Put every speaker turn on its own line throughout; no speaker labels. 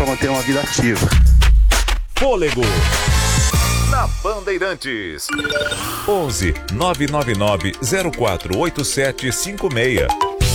para manter uma vida ativa.
Fôlego na Bandeirantes. 11 999 048756.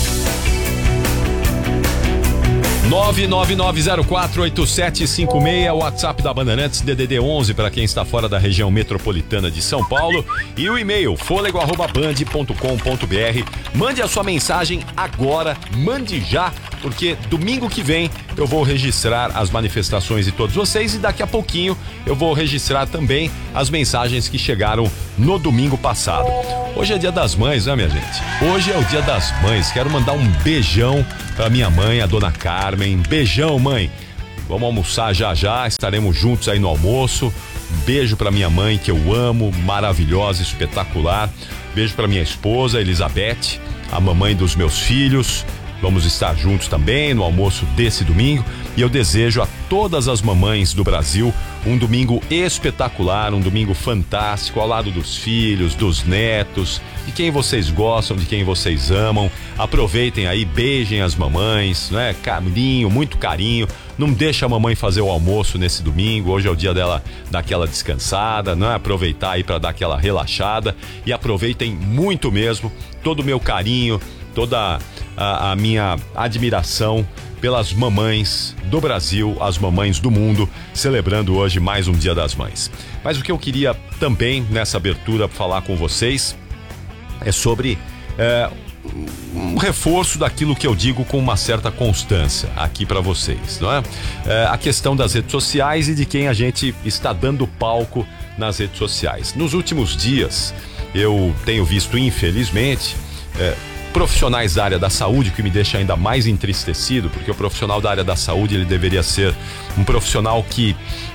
999048756, WhatsApp da Bandeirantes, DDD 11 para quem está fora da região metropolitana de São Paulo, e o e-mail folego@band.com.br. Mande a sua mensagem agora, mande já, porque domingo que vem eu vou registrar as manifestações de todos vocês e daqui a pouquinho eu vou registrar também as mensagens que chegaram no domingo passado. Hoje é dia das mães, né, minha gente? Hoje é o dia das mães. Quero mandar um beijão pra minha mãe, a dona Carmen. Beijão, mãe. Vamos almoçar já já, estaremos juntos aí no almoço. Um beijo pra minha mãe, que eu amo, maravilhosa, espetacular. Beijo pra minha esposa, Elizabeth, a mamãe dos meus filhos. Vamos estar juntos também no almoço desse domingo. E eu desejo a todas as mamães do Brasil um domingo espetacular, um domingo fantástico, ao lado dos filhos, dos netos, de quem vocês gostam, de quem vocês amam. Aproveitem aí, beijem as mamães, né? Carinho, muito carinho. Não deixa a mamãe fazer o almoço nesse domingo. Hoje é o dia dela dar aquela descansada, né? Aproveitar aí para dar aquela relaxada. E aproveitem muito mesmo todo o meu carinho, toda a minha admiração pelas mamães do Brasil, as mamães do mundo, celebrando hoje mais um Dia das Mães. Mas o que eu queria também nessa abertura falar com vocês é sobre um reforço daquilo que eu digo com uma certa constância aqui para vocês, não é? A questão das redes sociais e de quem a gente está dando palco nas redes sociais. Nos últimos dias eu tenho visto, infelizmente, profissionais da área da saúde, que me deixa ainda mais entristecido, porque o profissional da área da saúde ele deveria ser um profissional que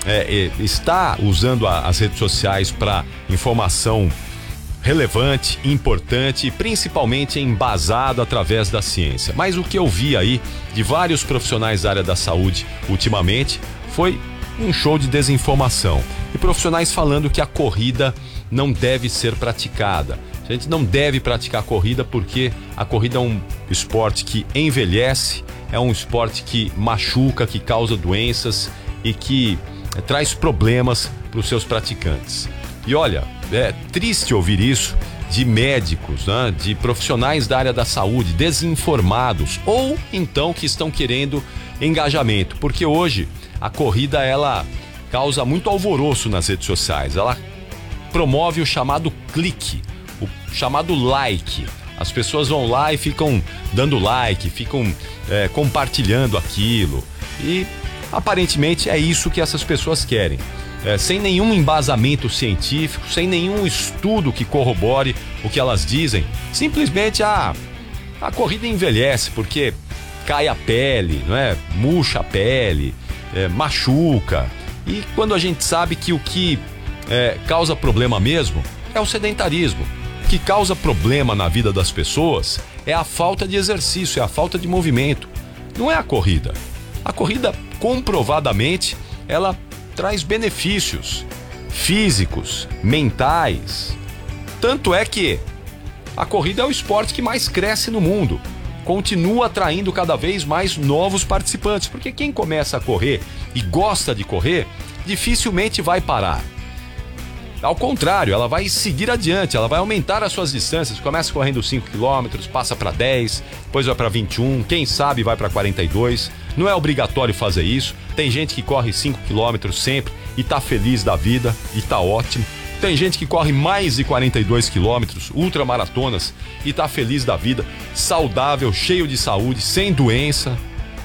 está usando as redes sociais para informação relevante, importante e principalmente embasado através da ciência. Mas o que eu vi aí de vários profissionais da área da saúde ultimamente foi um show de desinformação e profissionais falando que a corrida não deve ser praticada. A gente não deve praticar corrida porque a corrida é um esporte que envelhece, é um esporte que machuca, que causa doenças e que traz problemas para os seus praticantes. E olha, é triste ouvir isso de médicos, né, de profissionais da área da saúde desinformados ou então que estão querendo engajamento, porque hoje a corrida ela causa muito alvoroço nas redes sociais, ela promove o chamado clique, o chamado like. As pessoas vão lá e ficam dando like, ficam compartilhando aquilo. E aparentemente é isso que essas pessoas querem. Sem nenhum embasamento científico, sem nenhum estudo que corrobore o que elas dizem. Simplesmente a corrida envelhece porque cai a pele, não é? Murcha a pele, machuca. E quando a gente sabe que o que causa problema mesmo é o sedentarismo. O que causa problema na vida das pessoas é a falta de exercício, é a falta de movimento. Não é a corrida. A corrida, comprovadamente, ela traz benefícios físicos, mentais. Tanto é que a corrida é o esporte que mais cresce no mundo. Continua atraindo cada vez mais novos participantes, porque quem começa a correr e gosta de correr, dificilmente vai parar. Ao contrário, ela vai seguir adiante, ela vai aumentar as suas distâncias. Começa correndo 5 km, passa para 10, depois vai para 21, quem sabe vai para 42. Não é obrigatório fazer isso. Tem gente que corre 5 km sempre e tá feliz da vida e tá ótimo. Tem gente que corre mais de 42 km, ultramaratonas, e tá feliz da vida, saudável, cheio de saúde, sem doença.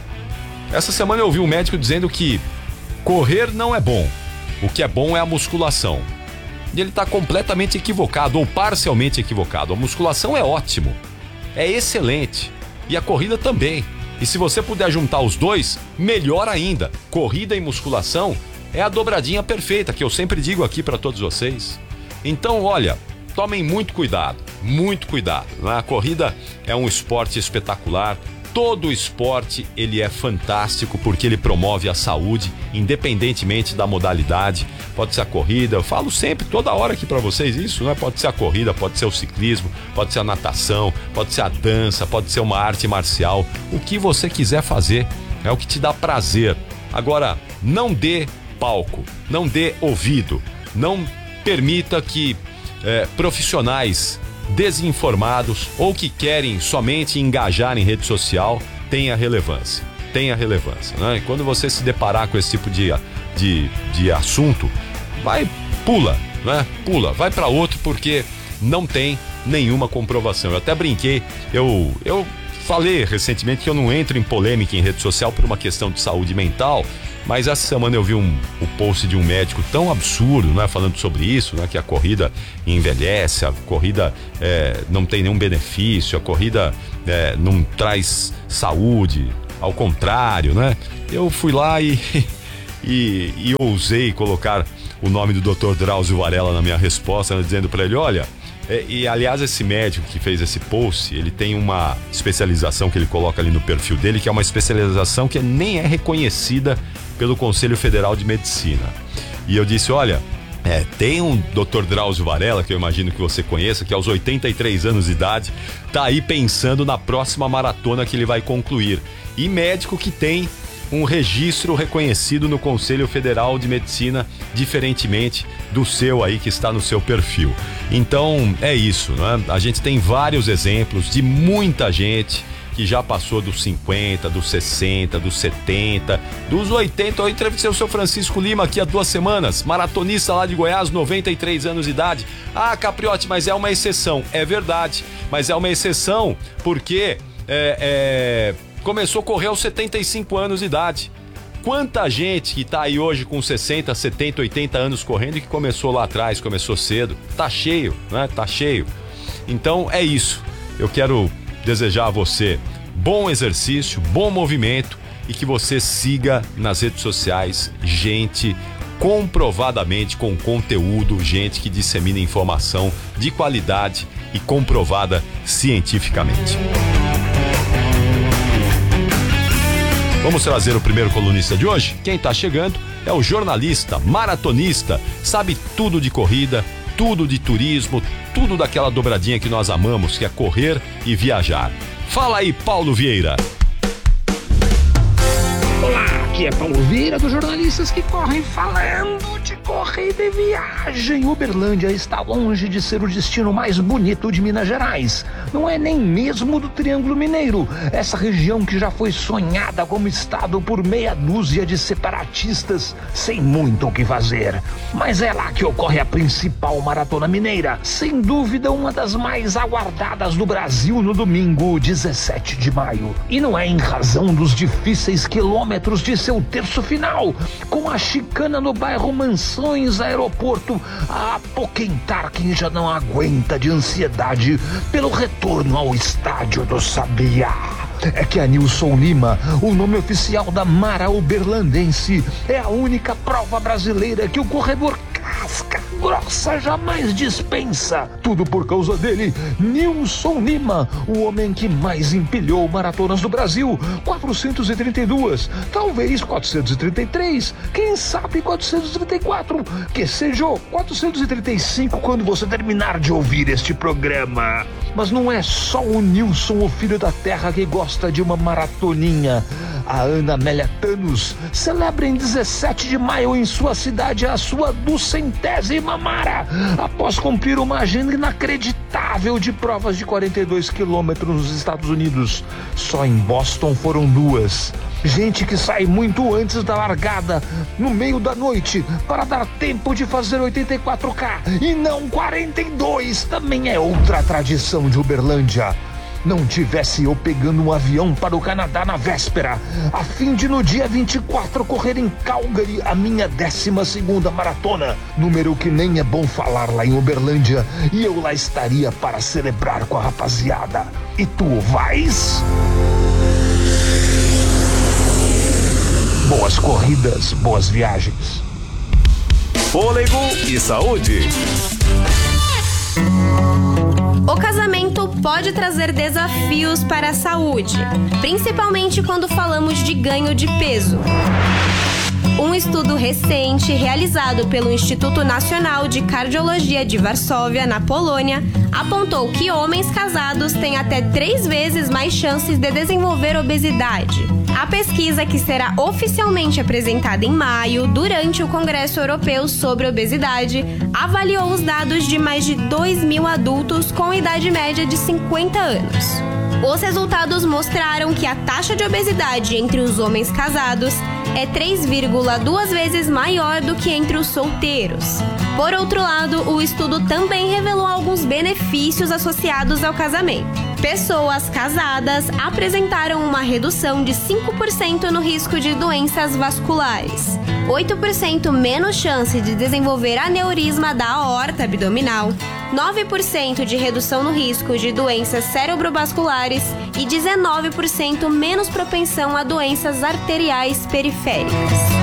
Essa semana eu ouvi um médico dizendo que correr não é bom. O que é bom é a musculação. E ele está completamente equivocado ou parcialmente equivocado. A musculação é ótimo, é excelente, e a corrida também. E se você puder juntar os dois, melhor ainda. Corrida e musculação é a dobradinha perfeita que eu sempre digo aqui para todos vocês. Então, olha, tomem muito cuidado, muito cuidado. A corrida é um esporte espetacular. Todo esporte ele é fantástico porque ele promove a saúde, independentemente da modalidade. Pode ser a corrida, eu falo sempre, toda hora aqui para vocês isso, né? Pode ser a corrida, pode ser o ciclismo, pode ser a natação, pode ser a dança, pode ser uma arte marcial. O que você quiser fazer é o que te dá prazer. Agora, não dê palco, não dê ouvido, não permita que profissionais desinformados ou que querem somente engajar em rede social tenha relevância, né? E quando você se deparar com esse tipo de assunto, pula, né? Vai para outro, porque não tem nenhuma comprovação. Eu até brinquei, eu falei recentemente que eu não entro em polêmica em rede social por uma questão de saúde mental, mas essa semana eu vi o post de um médico tão absurdo, né, falando sobre isso, né, que a corrida envelhece, a corrida não tem nenhum benefício, a corrida não traz saúde, ao contrário, né? Eu fui lá e ousei colocar o nome do Dr. Drauzio Varela na minha resposta, né, dizendo para ele, olha, e aliás esse médico que fez esse post, ele tem uma especialização que ele coloca ali no perfil dele, que é uma especialização que nem é reconhecida pelo Conselho Federal de Medicina. E eu disse, olha, tem um Dr. Drauzio Varela, que eu imagino que você conheça, que aos 83 anos de idade tá aí pensando na próxima maratona que ele vai concluir. E médico que tem um registro reconhecido no Conselho Federal de Medicina, diferentemente do seu aí que está no seu perfil. Então é isso, né? A gente tem vários exemplos de muita gente que já passou dos 50, dos 60, dos 70, dos 80. Eu entrevistei o seu Francisco Lima aqui há 2 semanas, maratonista lá de Goiás, 93 anos de idade. Ah, Capriotti, mas é uma exceção. É verdade, mas é uma exceção porque começou a correr aos 75 anos de idade. Quanta gente que tá aí hoje com 60, 70, 80 anos correndo e que começou lá atrás, começou cedo. Tá cheio, né? Tá cheio. Então é isso. Eu quero desejar a você bom exercício, bom movimento e que você siga nas redes sociais gente comprovadamente com conteúdo, gente que dissemina informação de qualidade e comprovada cientificamente. Vamos trazer o primeiro colunista de hoje? Quem está chegando é o jornalista, maratonista, sabe tudo de corrida, tudo de turismo, tudo daquela dobradinha que nós amamos, que é correr e viajar. Fala aí, Paulo Vieira.
Olá, aqui é Paulo Vieira dos Jornalistas que Correm, falando de corrida e viagem. Uberlândia está longe de ser o destino mais bonito de Minas Gerais. Não é nem mesmo do Triângulo Mineiro, essa região que já foi sonhada como estado por meia dúzia de separatistas sem muito o que fazer. Mas é lá que ocorre a principal maratona mineira, sem dúvida uma das mais aguardadas do Brasil no domingo, 17 de maio. E não é em razão dos difíceis quilômetros de seu terço final, com a chicana no bairro Mansões Aeroporto a apoquentar quem já não aguenta de ansiedade pelo retorno ao estádio do Sabiá. É que a Nilson Lima, o nome oficial da Mara Uberlandense, é a única prova brasileira que o corredor casca grossa jamais dispensa. Tudo por causa dele, Nilson Lima, o homem que mais empilhou maratonas do Brasil, 432, talvez 433, quem sabe 434, que seja 435 quando você terminar de ouvir este programa. Mas não é só o Nilson, o filho da terra, que gosta de uma maratoninha. A Ana Amélia Thanos celebra em 17 de maio em sua cidade a sua 200ª Mara, após cumprir uma agenda inacreditável de provas de 42 quilômetros nos Estados Unidos. Só em Boston foram 2. Gente que sai muito antes da largada, no meio da noite, para dar tempo de fazer 84K e não 42, também é outra tradição de Uberlândia. Não tivesse eu pegando um avião para o Canadá na véspera, a fim de no dia 24 correr em Calgary a minha 12ª maratona, número que nem é bom falar lá em Uberlândia, e eu lá estaria para celebrar com a rapaziada. E tu vais? Boas corridas, boas viagens.
Fôlego e saúde.
O casamento pode trazer desafios para a saúde, principalmente quando falamos de ganho de peso. Um estudo recente, realizado pelo Instituto Nacional de Cardiologia de Varsóvia, na Polônia, apontou que homens casados têm até 3 vezes mais chances de desenvolver obesidade. A pesquisa, que será oficialmente apresentada em maio, durante o Congresso Europeu sobre Obesidade, avaliou os dados de mais de 2.000 adultos com idade média de 50 anos. Os resultados mostraram que a taxa de obesidade entre os homens casados é 3,2 vezes maior do que entre os solteiros. Por outro lado, o estudo também revelou alguns benefícios associados ao casamento. Pessoas casadas apresentaram uma redução de 5% no risco de doenças vasculares, 8% menos chance de desenvolver aneurisma da aorta abdominal, 9% de redução no risco de doenças cerebrovasculares e 19% menos propensão a doenças arteriais periféricas.